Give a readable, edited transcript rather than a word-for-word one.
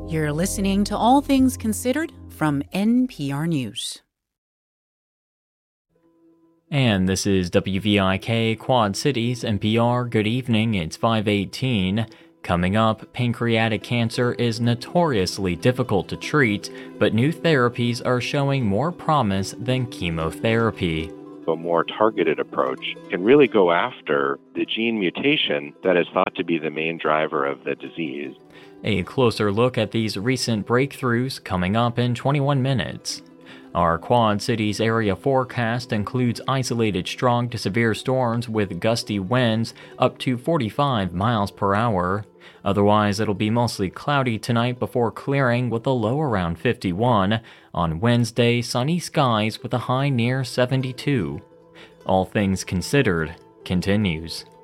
You're listening to All Things Considered from NPR News. And this is WVIK Quad Cities NPR. Good evening, it's 5:18. Coming up, pancreatic cancer is notoriously difficult to treat, but new therapies are showing more promise than chemotherapy. A more targeted approach can really go after the gene mutation that is thought to be the main driver of the disease. A closer look at these recent breakthroughs coming up in 21 minutes. Our Quad Cities area forecast includes isolated strong to severe storms with gusty winds up to 45 miles per hour. Otherwise, it'll be mostly cloudy tonight before clearing with a low around 51. On Wednesday, sunny skies with a high near 72. All Things Considered continues.